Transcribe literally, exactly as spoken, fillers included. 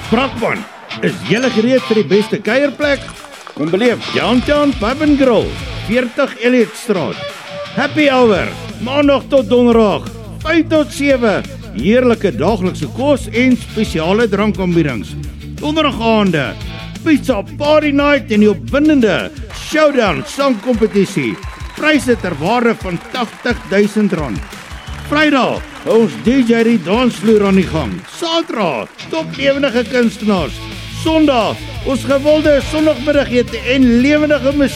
Brakman, is julle gereed vir die beste kuierplek? Kom beleef Downtown Pub and Grill, veertig Elliottstraat. Happy hour, maandag tot donderdag, vyf tot sewe. Heerlike daaglikse kos en spesiale drankaanbiedings. Donderdag aande, pizza party night en die opwindende showdown sangkompetisie. Pryse ter waarde van tagtig duisend rand. Vrydag, ons D J die dansvloer aan die gang. Saterdag, top lewendige kunstenaars. Sondag, ons gewilde sondagmiddagete en lewendige musiek.